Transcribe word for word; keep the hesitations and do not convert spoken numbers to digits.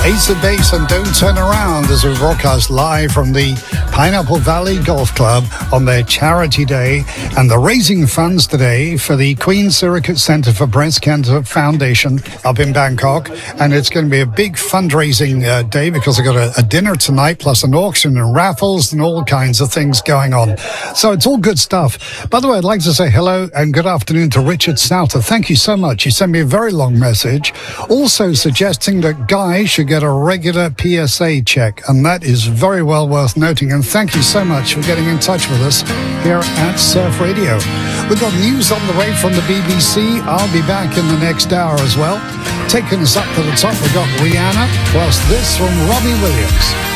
Ace of Base and Don't Turn Around as we broadcast live from the Pineapple Valley Golf Club on their charity day, and they're raising funds today for the Queen Sirikit Centre for Breast Cancer Foundation up in Bangkok, and it's going to be a big fundraising uh, day because they've got a, a dinner tonight plus an auction and raffles and all kinds of things going on. So it's all good stuff. By the way, I'd like to say hello and good afternoon to Richard Souther. Thank you so much. He sent me a very long message also suggesting that Guy should get a regular P S A check, and that is very well worth noting. And thank you so much for getting in touch with us here at Surf Radio. We've got news on the way from the B B C. I'll be back in the next hour as well. Taking us up to the top, we've got Rihanna, plus this from Robbie Williams.